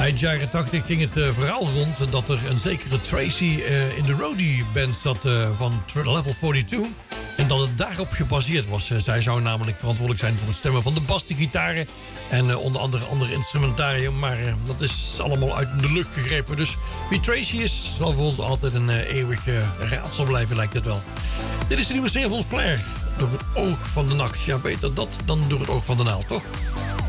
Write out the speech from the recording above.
Eind jaren 80 ging het verhaal rond dat er een zekere Tracy in de roadie band zat van Level 42. En dat het daarop gebaseerd was. Zij zou namelijk verantwoordelijk zijn voor het stemmen van de bas, de gitaren en onder andere instrumentarium. Maar dat is allemaal uit de lucht gegrepen. Dus wie Tracy is, zal voor ons altijd een eeuwig raadsel blijven, lijkt het wel. Dit is de nieuwe single van Flair. Door het oog van de nacht. Ja, beter dat dan door het oog van de naald, toch?